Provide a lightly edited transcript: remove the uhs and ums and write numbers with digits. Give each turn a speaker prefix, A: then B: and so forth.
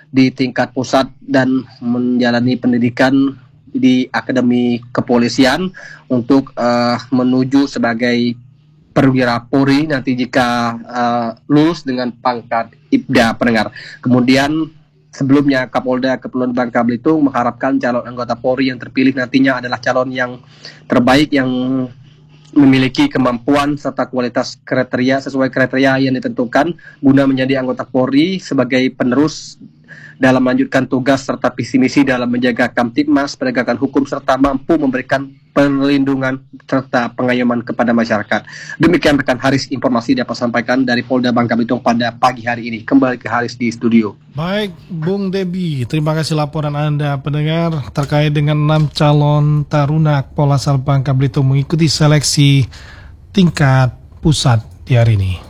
A: di tingkat pusat dan menjalani pendidikan di Akademi Kepolisian untuk menuju sebagai perwira Polri nanti jika lulus dengan pangkat Ibda pendengar. Kemudian sebelumnya Kapolda Kepulauan Bangka Belitung mengharapkan calon anggota Polri yang terpilih nantinya adalah calon yang terbaik yang memiliki kemampuan serta kualitas kriteria sesuai kriteria yang ditentukan guna menjadi anggota Polri sebagai penerus dalam melanjutkan tugas serta visi misi dalam menjaga Kamtibmas, penegakan hukum serta mampu memberikan perlindungan serta pengayoman kepada masyarakat. Demikian rekan Haris informasi dapat sampaikan dari Polda Bangka Belitung pada pagi hari ini. Kembali ke Haris di studio.
B: Baik, Bung Debi, terima kasih laporan Anda pendengar terkait dengan 6 calon taruna Polsek Bangka Belitung mengikuti seleksi tingkat pusat di hari ini.